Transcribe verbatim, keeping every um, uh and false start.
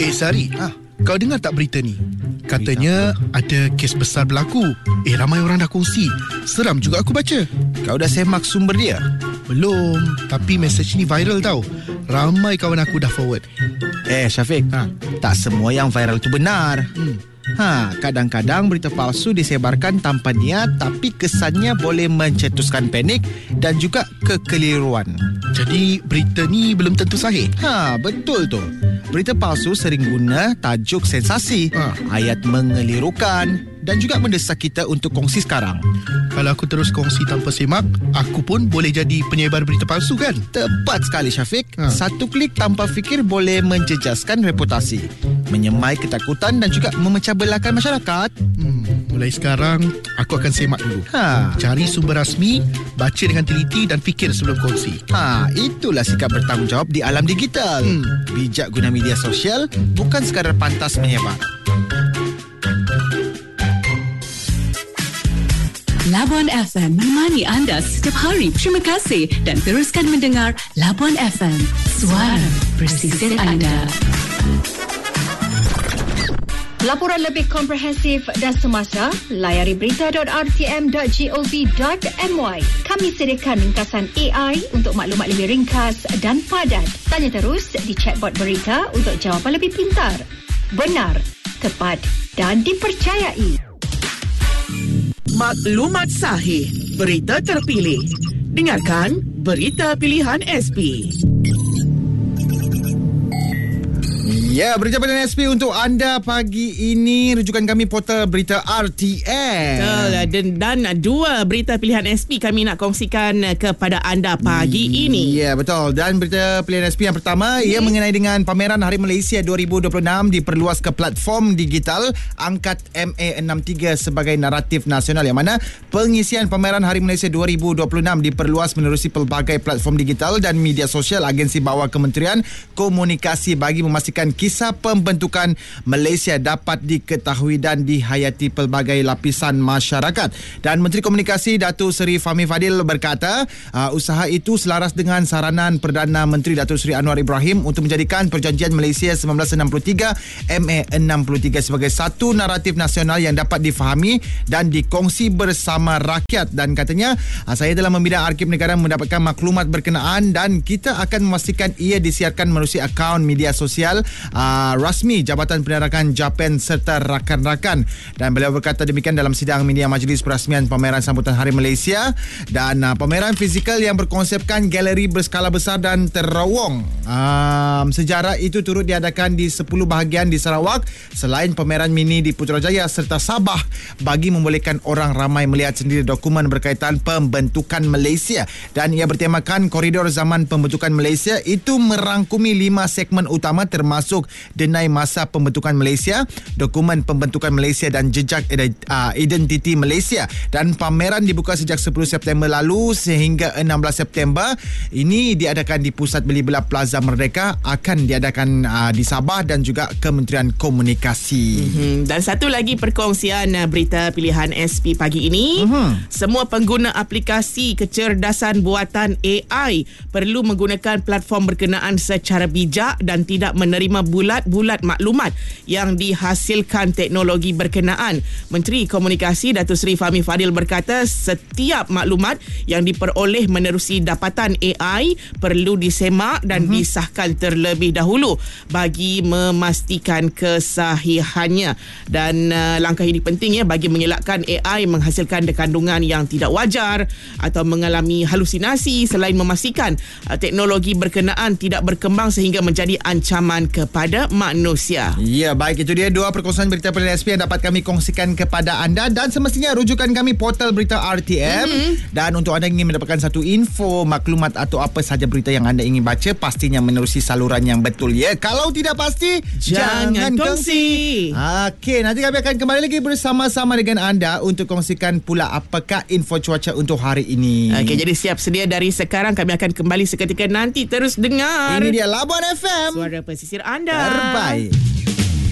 Eh Sari, Ah. kau dengar tak berita ni? Katanya ada kes besar berlaku. Eh ramai orang dah kongsi. Seram juga aku baca. Kau dah semak sumber dia? Belum, tapi mesej ni viral tau. Ramai kawan aku dah forward. Eh Syafiq, Ha. tak semua yang viral tu benar. Hmm. Ha, kadang-kadang berita palsu disebarkan tanpa niat, tapi kesannya boleh mencetuskan panik dan juga kekeliruan. Jadi berita ni belum tentu sahih. Ha, betul tu. Berita palsu sering guna tajuk sensasi, Ha. ayat mengelirukan dan juga mendesak kita untuk kongsi sekarang. Kalau aku terus kongsi tanpa semak, aku pun boleh jadi penyebar berita palsu kan? Tepat sekali Syafiq. Ha. Satu klik tanpa fikir boleh menjejaskan reputasi, menyemai ketakutan dan juga memecah belahkan masyarakat. Hmm, mulai sekarang aku akan semak dulu. Ha. Cari sumber rasmi, baca dengan teliti dan fikir sebelum kongsi. Ha, itulah sikap bertanggungjawab di alam digital. Hmm. Bijak guna media sosial, bukan sekadar pantas menyebar. Labuan F M menemani anda setiap hari. Terima kasih dan teruskan mendengar Labuan F M, suara bersisir anda. Laporan lebih komprehensif dan semasa, layari berita dot r t m dot gov dot m y. Kami sediakan ringkasan A I untuk maklumat lebih ringkas dan padat. Tanya terus di chatbot berita untuk jawapan lebih pintar, benar, tepat dan dipercayai. Maklumat sahih, berita terpilih. Dengarkan Berita Pilihan S P. Ya, berita pilihan S P untuk anda pagi ini. Rujukan kami portal berita R T M. Betul, dan, dan dua berita pilihan S P kami nak kongsikan kepada anda pagi ini. Ya, betul. Dan berita pilihan S P yang pertama, ia mengenai dengan pameran Hari Malaysia dua ribu dua puluh enam diperluas ke platform digital, angkat M A enam tiga sebagai naratif nasional, yang mana pengisian pameran Hari Malaysia dua ribu dua puluh enam diperluas menerusi pelbagai platform digital dan media sosial agensi bawah Kementerian Komunikasi bagi memastikan kisah pembentukan Malaysia dapat diketahui dan dihayati pelbagai lapisan masyarakat. Dan Menteri Komunikasi Datuk Seri Fahmi Fadil berkata, uh, usaha itu selaras dengan saranan Perdana Menteri Datuk Seri Anwar Ibrahim untuk menjadikan Perjanjian Malaysia seribu sembilan ratus enam puluh tiga M A enam puluh tiga sebagai satu naratif nasional yang dapat difahami dan dikongsi bersama rakyat. Dan katanya, uh, saya dalam membidang arsip negara mendapatkan maklumat berkenaan dan kita akan memastikan ia disiarkan melalui akaun media sosial Uh, rasmi Jabatan Penerakan Japan serta rakan-rakan. Dan beliau berkata demikian dalam sidang media Majlis Perasmian Pameran Sambutan Hari Malaysia. Dan uh, pameran fizikal yang berkonsepkan galeri berskala besar dan terowong um, sejarah itu turut diadakan di sepuluh bahagian di Sarawak, selain pameran mini di Putrajaya serta Sabah, bagi membolehkan orang ramai melihat sendiri dokumen berkaitan pembentukan Malaysia. Dan ia bertemakan koridor zaman pembentukan Malaysia, itu merangkumi lima segmen utama termasuk denai masa pembentukan Malaysia, dokumen pembentukan Malaysia dan jejak identiti Malaysia. Dan pameran dibuka sejak sepuluh September lalu sehingga enam belas September. Ini diadakan di Pusat Beli Belah Plaza Merdeka, akan diadakan uh, di Sabah dan juga Kementerian Komunikasi. Mm-hmm. Dan satu lagi perkongsian uh, berita pilihan S P pagi ini. Mm-hmm. Semua pengguna aplikasi kecerdasan buatan A I perlu menggunakan platform berkenaan secara bijak dan tidak menerima bulat-bulat maklumat yang dihasilkan teknologi berkenaan. Menteri Komunikasi Datuk Seri Fahmi Fadil berkata setiap maklumat yang diperoleh menerusi dapatan A I perlu disemak dan uh-huh. disahkan terlebih dahulu bagi memastikan kesahihannya. Dan uh, langkah ini penting ya bagi mengelakkan A I menghasilkan kandungan yang tidak wajar atau mengalami halusinasi, selain memastikan uh, teknologi berkenaan tidak berkembang sehingga menjadi ancaman kepada manusia. Ya, baik, itu dia dua perkongsian berita pilihan S P yang dapat kami kongsikan kepada anda. Dan semestinya rujukan kami portal berita R T M. Mm-hmm. Dan untuk anda ingin mendapatkan satu info, maklumat atau apa sahaja berita yang anda ingin baca, pastinya menerusi saluran yang betul ya. Kalau tidak pasti, jangan, jangan kongsi. Okey, nanti kami akan kembali lagi bersama-sama dengan anda untuk kongsikan pula apakah info cuaca untuk hari ini. Okey, jadi siap sedia dari sekarang. Kami akan kembali seketika nanti. Terus dengar. Ini dia Labuan F M, suara pesisir anda. Terbaik.